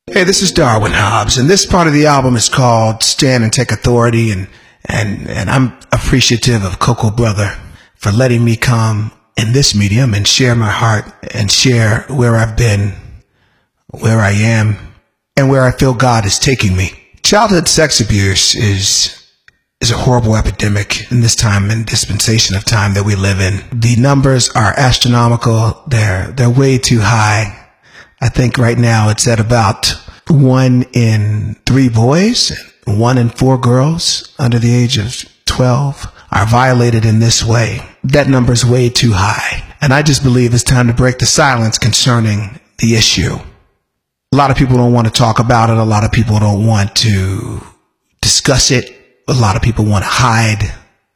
Hey, this is Darwin Hobbs, and this part of the album is called Stand and Take Authority, and I'm appreciative of Coco Brother for letting me come in this medium and share my heart and share where I've been, where I am, and where I feel God is taking me. Childhood sex abuse is a horrible epidemic in this time and dispensation of time that we live in. The numbers are astronomical. They're way too high. I think right now it's at about 1 in 3 boys, 1 in 4 girls under the age of 12 are violated in this way. That number is way too high. And I just believe it's time to break the silence concerning the issue. A lot of people don't want to talk about it. A lot of people don't want to discuss it. A lot of people want to hide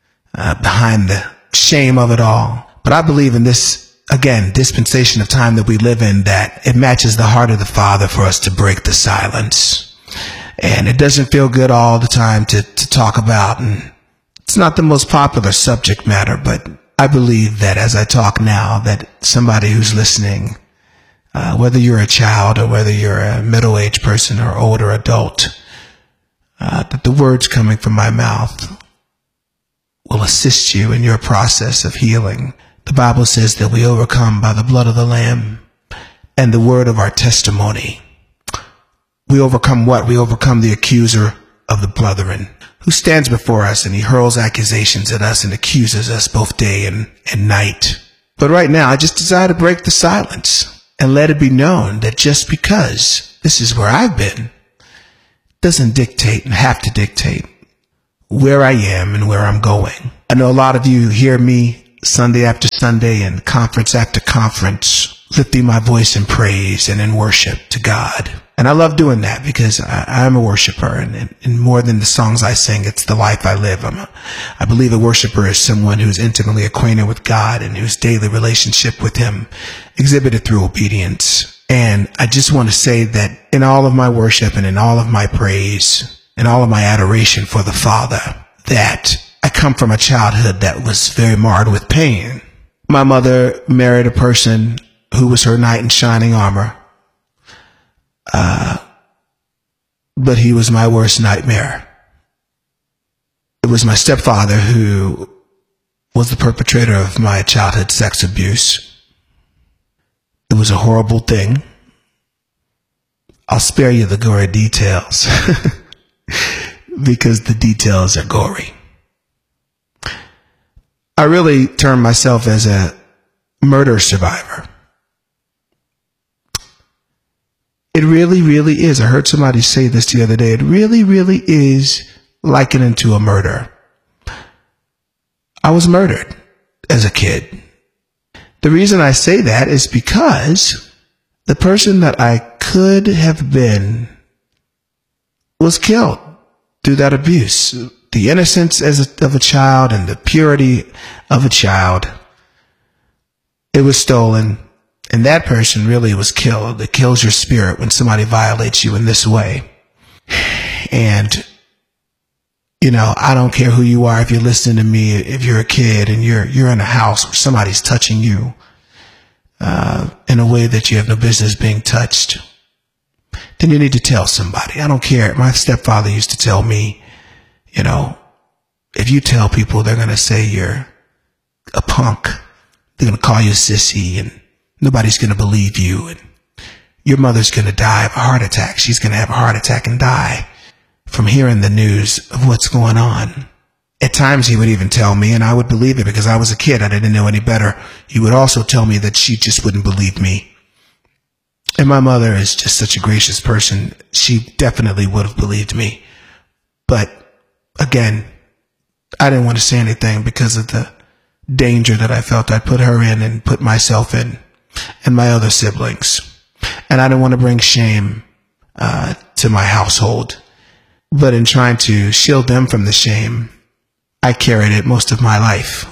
behind the shame of it all. But I believe in this, again, dispensation of time that we live in, that it matches the heart of the Father for us to break the silence. And it doesn't feel good all the time to talk about. And it's not the most popular subject matter, but I believe that as I talk now, that somebody who's listening, whether you're a child or whether you're a middle-aged person or older adult, that the words coming from my mouth will assist you in your process of healing. The Bible says that we overcome by the blood of the Lamb and the word of our testimony. We overcome what? We overcome the accuser of the brethren, who stands before us and he hurls accusations at us and accuses us both day and night. But right now, I just desire to break the silence and let it be known that just because this is where I've been, doesn't dictate and have to dictate where I am and where I'm going. I know a lot of you hear me Sunday after Sunday and conference after conference, lifting my voice in praise and in worship to God. And I love doing that because I'm a worshiper, and more than the songs I sing, it's the life I live. I believe a worshiper is someone who's intimately acquainted with God and whose daily relationship with Him exhibited through obedience. And I just want to say that in all of my worship and in all of my praise and all of my adoration for the Father, that I come from a childhood that was very marred with pain. My mother married a person who was her knight in shining armor. But he was my worst nightmare. It was my stepfather who was the perpetrator of my childhood sex abuse. It was a horrible thing. I'll spare you the gory details because the details are gory. I really term myself as a murder survivor. It really, really is. I heard somebody say this the other day. It really, really is likened to a murder. I was murdered as a kid. The reason I say that is because the person that I could have been was killed through that abuse. The innocence of a child and the purity of a child, it was stolen. And that person really was killed. It kills your spirit when somebody violates you in this way. And, you know, I don't care who you are. If you're listening to me, if you're a kid and you're in a house where somebody's touching you in a way that you have no business being touched, then you need to tell somebody. I don't care. My stepfather used to tell me, you know, if you tell people, they're going to say you're a punk. They're going to call you a sissy, and nobody's going to believe you, and your mother's going to die of a heart attack. She's going to have a heart attack and die from hearing the news of what's going on. At times he would even tell me, and I would believe it because I was a kid. I didn't know any better. He would also tell me that she just wouldn't believe me. And my mother is just such a gracious person. She definitely would have believed me. But again, I didn't want to say anything because of the danger that I felt I'd put her in and put myself in, and my other siblings. And I didn't want to bring shame to my household. But in trying to shield them from the shame, I carried it most of my life.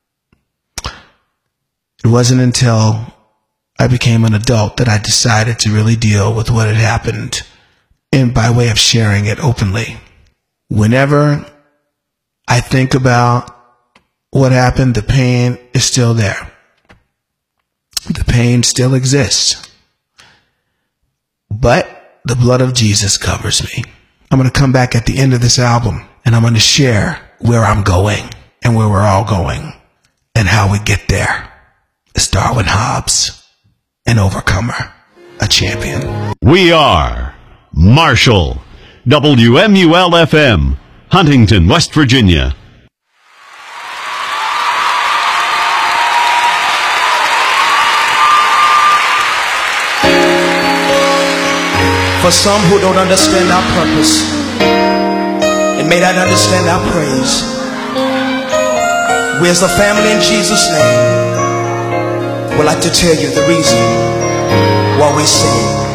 It wasn't until I became an adult that I decided to really deal with what had happened, and by way of sharing it openly. Whenever I think about what happened, the pain is still there. The pain still exists. But The blood of Jesus covers me. I'm going to come back at the end of this album and I'm going to share where I'm going and where we're all going and how we get there. It's Darwin Hobbs, an overcomer, a champion. We are Marshall, WMUL-FM, Huntington, West Virginia. For some who don't understand our purpose and may not understand our praise, we as a family in Jesus' name would like to tell you the reason why we sing.